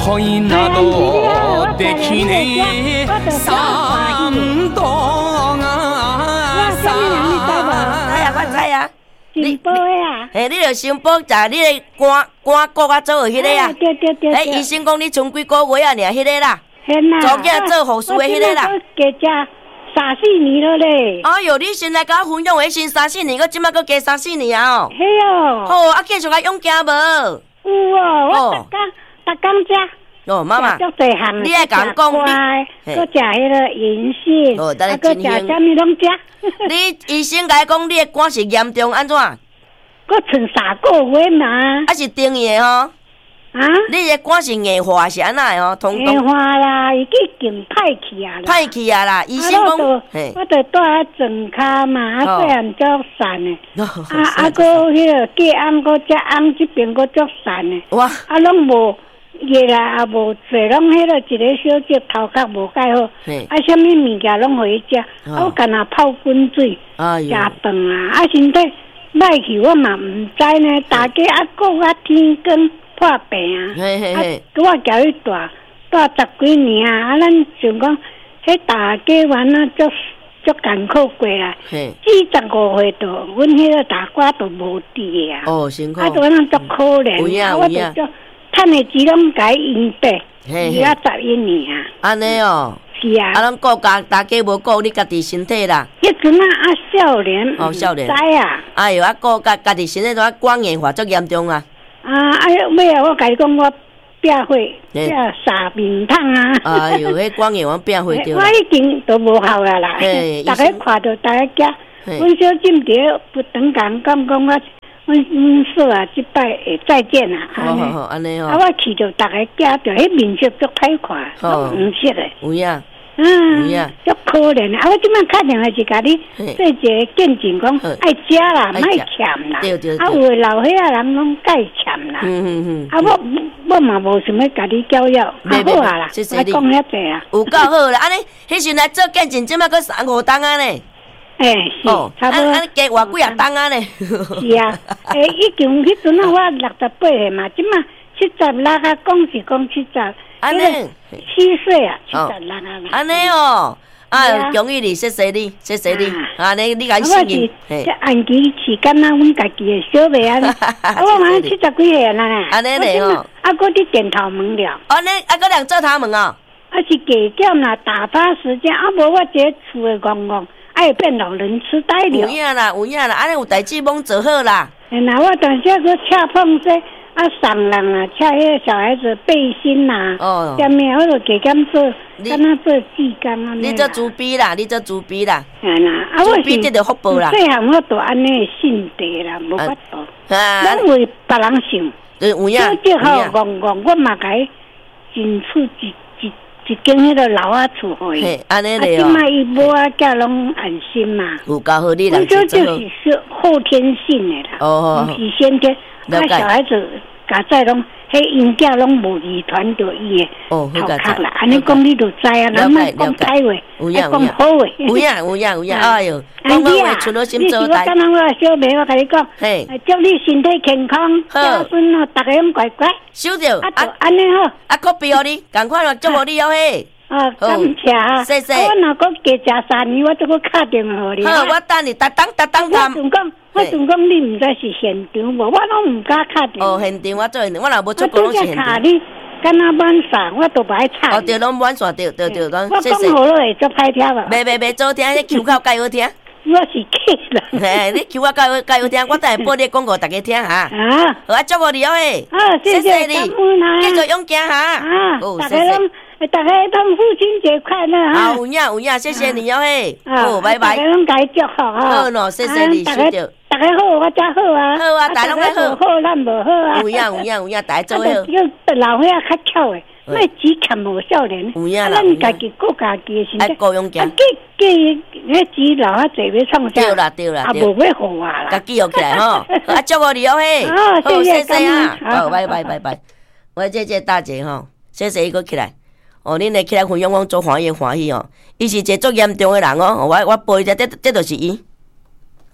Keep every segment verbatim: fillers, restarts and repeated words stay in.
恋などできねえ三度がさ哎呀，我知啊。 新报的啊。 嘿，你著新报咋？你个肝肝骨啊做迄个啊？ 对对对。 哎，医生讲你剩几个月啊？尔迄个啦。 嘿啦。 做囝做护士的迄个啦。 我加加三四年了咧。 哎哟，你先来甲我分享的先三四年，我即摆搁加三四年啊哦。 嘿哦。 好，啊继续甲用行无？ 有哦，我逐工逐工食。 哦，妈妈，你爱甲讲你，搁食迄个银杏， 哦，等啊，搁食啥物拢食。 你医生甲讲，你的肝是严重安怎？ 搁剩三个月嘛。 啊是定义吼。 啊？ 你的肝是硬化是安那的哦？通通。 硬化啦，已经歹去啊啦。 歹去啊啦，医生讲， 嘿。我着住喺床骹嘛，啊，细汉足散的。啊啊，搁迄个隔暗，搁只暗这边搁足散的。哇！啊，拢无。夜啦也无做，拢迄个一个小姐头壳无介好，啊，啥物物件拢互伊食，啊，我干那泡滚水，食饭啊，啊，身体歹去我嘛毋知呢，大家啊过啊天光破病啊，啊，我交伊住住十几年啊，啊，咱想讲，迄大家玩啊，足足艰苦过啦，四十五岁度，阮迄个大瓜都无滴啊， 哦，辛苦， 啊，都咱足可怜，啊，我就足。趁的钱拢甲伊用白，而家十一年啊。 安尼哦。 是啊。 啊，拢顾家大家无顾你家己身体啦。 迄阵啊，啊少年。 哦，少年。 知啊。 哎哟，啊顾家家己身体都啊肝硬化足严重啊。 啊，哎呀，尾啊，我甲你讲，我变血，变三面汤啊。 哎哟，迄肝硬化变血着。 我已经都无效啊啦。嘿。大家看到大家惊，阮小金蝶不等讲讲讲我。阮阮说啊，即摆会再见啦。 好好好，安尼哦。 啊，我去着大家惊着，迄面色足歹看，拢黄色的。 有影。 嗯。有影。足可怜啊！我即摆打电话是甲你做一个见证，讲爱食啦，莫欠啦。 对对对。 啊，有诶老岁仔人拢介欠啦。嗯嗯嗯。啊，我我嘛无想要甲你教育，啊好啊啦，我讲遐济啊。 有够好啦！安尼，迄时来做见证，即摆搁三五档啊呢。 诶，是，差不多。 安尼加偌几啊档啊呢？ 是啊，诶，已经迄阵啊，我六十八岁嘛，即马七十六啊，讲是讲七十， 安尼七岁啊，七十六啊。 安尼哦，啊，恭喜你，谢谢你，谢谢你，安尼你甲幸运。 这安期是敢若阮家己的小妹啊，我嘛七十几岁啦。 安尼嘞哦， 啊，搁伫电头门了。 安尼啊，搁两做头门哦。 啊，是加减啦，打发时间，啊，无我这厝的公公。爱变老人痴呆了。 有影啦，有影啦，安尼有代志忙做好啦。 哎那我等下个恰碰说啊，送人啊，恰迄个小孩子背心呐，哦，下面我就加减做，敢若做技工啊。 你做猪逼啦，你做猪逼啦。 哎啦，啊我是得到福报啦。 细汉我都安尼信地啦，无法度。啊，拢为别人想。 对，有影。 最好戆戆，我嘛甲伊进出一一。一间迄个老啊厝互伊， 安尼嘞哦。 啊，即摆伊母仔囝拢安心嘛。 有够好，你人就就是是后天性的啦，哦，不是先天。啊，小孩子家在拢，迄因囝拢无遗传着伊的头壳啦。安尼讲你就知啊，咱莫讲歹话， 有影讲好话。 有影有影有影，哎哟，讲好话存到心做代。 你是我敢若我小妹，我甲你讲，嘿，祝你身体健康，子孙哦，逐个拢乖乖。 收着， 啊，安尼好。 啊，可比互你，赶快咯，祝福你哦嘿。 啊，感谢啊！ 谢谢。 我若搁加食三年，我再搁打电话互你。 好，我等你，逐当逐当谈。 我总讲，我总讲，你毋知是现场无，我拢毋敢打电话。 哦，现场我做现场，我若无出国拢是现场。 你敢若满线，我都袂插。 哦，对，拢满线，对对对， 我讲好了会足歹听无？ 袂袂袂，做听，迄 Q 口介好听。 我是客人。 嘿，你 Q 我介好介好听，我等下播你广告，大家听哈。 啊。 好啊，祝福你哦嘿。 啊，谢谢你。 继续勇敢哈。 啊。哦，谢谢。大家同父亲节快乐哈！ 好，有影有影，谢谢你哦嘿。好，拜拜。 大家拢家祝福哈。 好喏，谢谢你，谢谢。 大家好，我才好啊。 好啊，大家拢好。 好，咱无好啊。 有影有影有影，大家做伙。 要老岁仔较巧的，莫只欠无少年。 有影啦。 咱家己顾家己的身体。 爱顾勇敢。 啊，记记，迄只老啊，侪要创啥？ 对啦对啦。 啊，无要好啊啦。 家记录起来吼。啊，祝福你哦嘿。 好，谢谢啊。好，拜拜拜拜。我这这大姐吼，谢谢伊个起来。哦，恁会起来分享，我做欢喜欢喜哦。伊是一个足严重的人哦，我我报伊只，这这就是伊。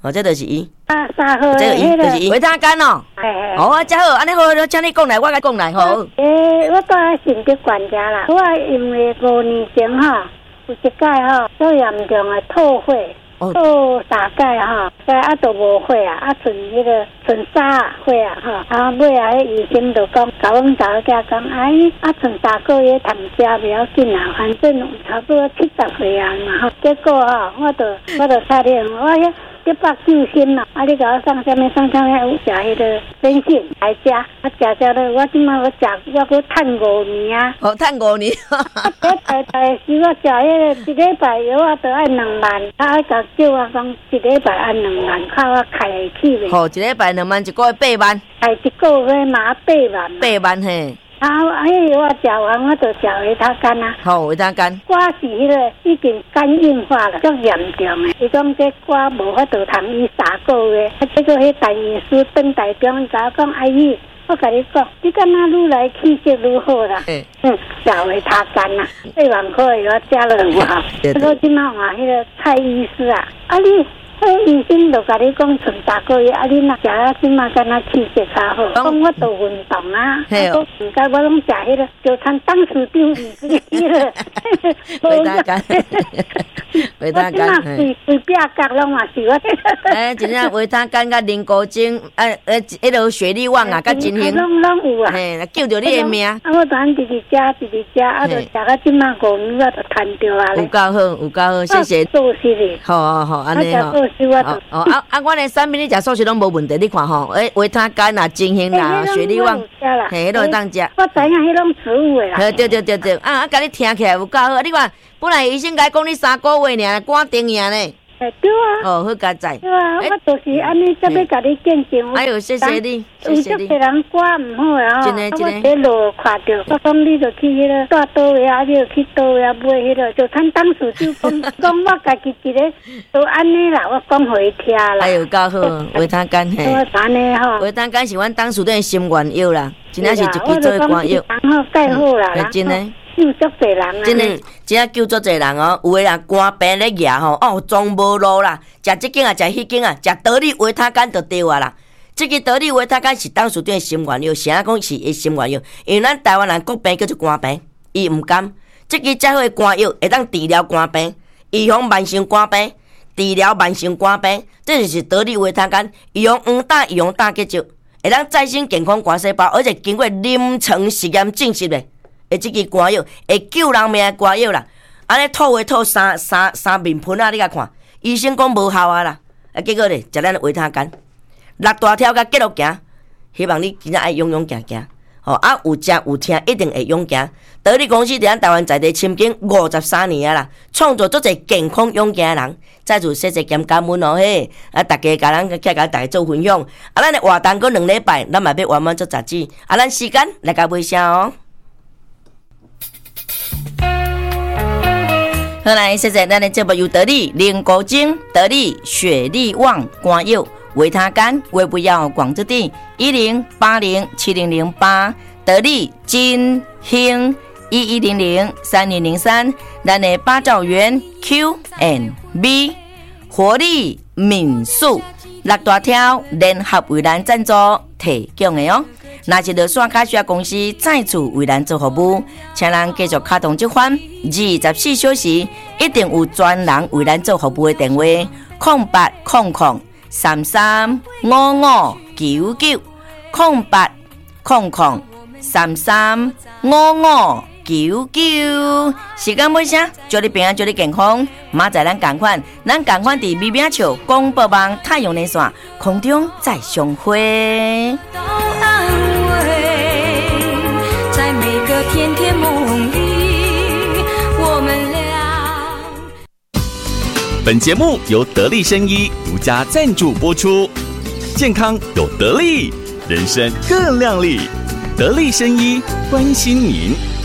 哦，这就是伊。 啊，三号这个伊就是伊维他干哦。 哎哦，啊，真好，安尼好，请你讲来，我甲讲来好。 诶，我住喺心血管家啦，我因为五年前哈，有一届哈，最严重的吐血。吐大钙哈，但啊都无血啊，啊剩迄个剩三血啊哈，啊尾啊，迄医生就讲，甲阮查某囝讲，哎，啊剩三个月通食袂要紧啊，反正差不多七十岁啊嘛哈，结果哈，我就我就打电话，我遐一百救心啦，啊你甲我送啥物送啥物，有食迄个生信来食，啊食食咧，我即摆我食，我搁趁五年啊， 哦，趁五年， 啊，我大大时我食迄个一礼拜药啊，都爱两万，啊甲叫我讲一礼拜按两万，靠我开会起袂？ 好，一礼拜两万，一个月八万， 开一个月嘛八万， 八万嘿。 啊，迄我食完我就食维他干啊。 好，维他干。 我是迄个已经肝硬化了，足严重诶。伊讲这我无法度通医三个月，啊，结果迄大医师等台中甲我讲，阿姨，我甲你讲，你敢若愈来气色愈好啦。嗯。嗯，食维他干啦，八万块药食了有效。结果即马话迄个蔡医师啊，啊你。迄医生就甲你讲剩三个月，啊！你若食啊，即马敢若气色较好。讲我做运动啊，我唔该我拢食迄个，就参当时丢椅子迄个。 维他干，维他干。 我即马随随便角拢嘛是我。 哎，真正维他干甲林古精，哎哎，迄落雪莉旺啊，甲金星， 拢拢有啊。 嘿，救着你的命。 啊，我当直直食，直直食，啊，就食到即马五年，我就赚着啊。 有够好，有够好，谢谢。 做事哩。 好好好，安尼吼。哦哦啊啊！我的产品你食素食拢无问题，你看吼，诶，维他干啦、金星啦、雪莉旺，嘿，迄都当食。 我知影迄种植物的啦。 对对对对对，啊啊！甲你听起来有够好，你看，本来医生甲讲你三个月尔，赶定尔呢。 对啊。 哦，好佳哉。 对啊，我就是安尼，才要甲你见证。 哎呦，谢谢你，谢谢你。 有足多人挂唔好啊， 真的真的。 我喺路看到，我讲你就去迄个大刀位啊，你就去刀位啊买迄个，就趁当时就讲讲我家己一个都安尼啦，我讲互伊听啦。 哎呦，够好，维他干嘿。 我安尼吼。 维他干是阮当时的心愿药啦，真正是一支做的肝药。 然后盖好啦， 真的。 救足侪人啊！ 真诶，真正救足侪人哦。有诶人肝病咧举吼，哦，装无路啦，食即间啊，食迄间啊，食得力维他干就对啊啦。即个得力维他干是当时对心愿药，啥讲是伊心愿药？因为咱台湾人国病叫做肝病，伊毋甘。即个遮好诶肝药会当治疗肝病，预防慢性肝病，治疗慢性肝病，这就是得力维他干。预防黄疸、预防大结石，会当再生健康肝细胞，而且经过临床实验证实诶。诶，即支肝药会救人命诶肝药啦，安尼吐话吐三三三面喷啊！你甲看，医生讲无效啊啦，啊结果咧食咱维他干，六大条甲结落行，希望你真正爱勇勇行行，吼、哦、啊有食有听，一定会勇行。得力公司伫咱台湾在地深耕五十三年啊啦，创造足侪健康勇行诶人，再次谢谢兼感恩哦嘿，啊大家甲咱起甲大家做分享，啊咱诶活动过两礼拜，咱嘛要完满做杂志，啊咱时间来甲尾声哦。好来，谢谢咱的节目由得力灵骨精、得力雪莉旺肝药、维他干、微不要广之地一零八零七零零八，得力金兴一一零零三零零三，咱的八兆元 Q and B 活力民宿六大条联合为咱赞助提供的哦。若是落线卡需要公司再次为咱做服务，请咱继续卡通这款二十四小时一定有专人为咱做服务的电话：空八空空三三五五九九空八空空三三五五九九。时间尾声，祝你平安，祝你健康。明仔咱同款，咱同款伫美名笑广播网太阳连线空中再相会。甜甜梦里，我们俩。 本节目由得力生医独家赞助播出，健康有得力，人生更亮丽。得力生医关心您。